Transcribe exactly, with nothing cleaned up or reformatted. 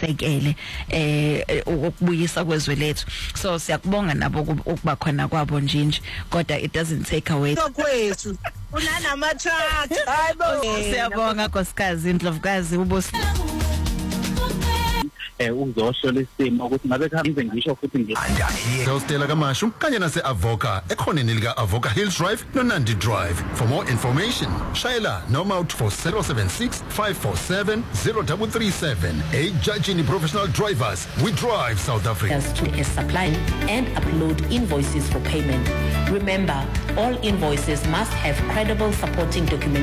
sisekele eh ukubuyisa kwezwe lethu. So siyakubonga nabo ukuba khona kwabo njinji, kodwa it doesn't take away kwethu unanama truck. Hayibo siyabonga nkosikazi Indlovukazi ubusi eh uzohlola isimo ukuthi ngabe khambe ngisho futhi nje Stella Kamashu kanye nase Avoca ekhoneni lika Avoca Hills Drive no Nandi Drive. For more information shayela noma out for zero seven six five four seven zero three three seven. A Judging Professional Drivers, we drive South Africa. To a supply and upload invoices for payment. Remember, all invoices must have credible supporting documentation.